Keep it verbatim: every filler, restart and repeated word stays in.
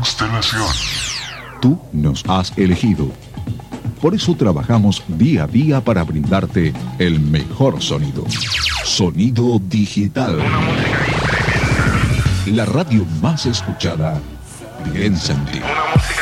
Constelación. Tú nos has elegido. Por eso trabajamos día a día para brindarte el mejor sonido. Sonido digital. La radio más escuchada. Piensa en ti. Una música